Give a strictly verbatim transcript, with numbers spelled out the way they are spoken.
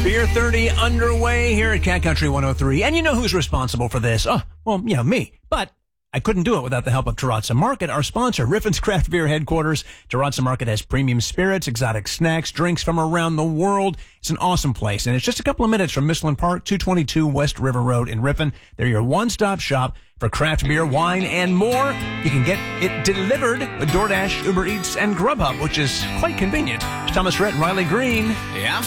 Beer thirty underway here at Cat Country one oh three. And you know who's responsible for this? Oh, well, yeah, me. But I couldn't do it without the help of Terrazza Market, our sponsor, Riffin's Craft Beer headquarters. Terrazza Market has premium spirits, exotic snacks, drinks from around the world. It's an awesome place, and it's just a couple of minutes from Michelin Park, two twenty-two West River Road in Riffin. They're your one-stop shop for craft beer, wine, and more. You can get it delivered with DoorDash, Uber Eats, and Grubhub, which is quite convenient. Thomas Rhett and Riley Green. Yeah.